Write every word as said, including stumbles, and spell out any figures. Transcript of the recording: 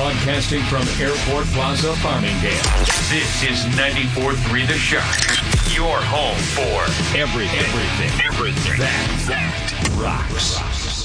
Broadcasting from Airport Plaza, Farmingdale. This is ninety-four point three The Shot. Your home for everything, everything, everything that, that rocks.